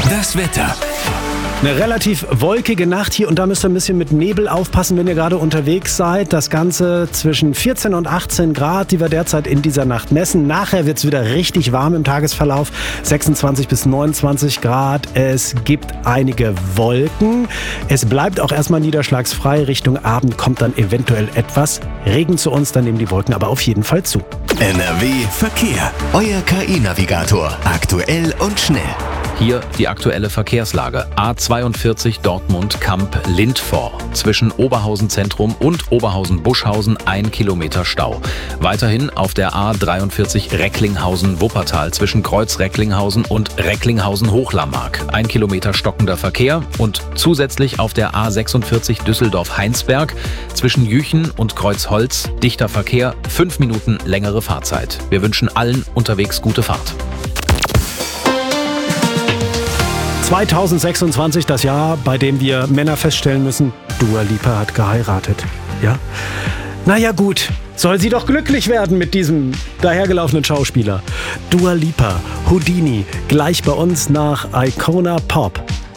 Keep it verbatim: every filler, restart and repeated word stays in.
Das Wetter. Eine relativ wolkige Nacht hier und da müsst ihr ein bisschen mit Nebel aufpassen, wenn ihr gerade unterwegs seid. Das Ganze zwischen vierzehn und achtzehn Grad, die wir derzeit in dieser Nacht messen. Nachher wird es wieder richtig warm im Tagesverlauf, sechsundzwanzig bis neunundzwanzig Grad. Es gibt einige Wolken. Es bleibt auch erstmal niederschlagsfrei. Richtung Abend kommt dann eventuell etwas Regen zu uns, dann nehmen die Wolken aber auf jeden Fall zu. N R W Verkehr. Euer K I-Navigator. Aktuell und schnell. Hier die aktuelle Verkehrslage. A zweiundvierzig Dortmund-Kamp-Lindfor. Zwischen Oberhausen Zentrum und Oberhausen-Buschhausen ein Kilometer Stau. Weiterhin auf der A dreiundvierzig Recklinghausen-Wuppertal zwischen Kreuz-Recklinghausen und Recklinghausen-Hochlammark. Ein Kilometer stockender Verkehr und zusätzlich auf der A sechsundvierzig Düsseldorf-Heinsberg zwischen Jüchen und Kreuzholz dichter Verkehr, fünf Minuten längere Fahrzeit. Wir wünschen allen unterwegs gute Fahrt. zweitausendsechsundzwanzig, das Jahr, bei dem wir Männer feststellen müssen, Dua Lipa hat geheiratet. Ja? Naja gut, soll sie doch glücklich werden mit diesem dahergelaufenen Schauspieler. Dua Lipa, Houdini, gleich bei uns nach Icona Pop.